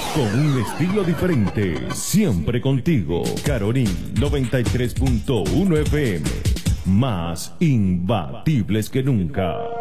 con un estilo diferente, siempre contigo. Caroní 93.1 FM, más imbatibles que nunca.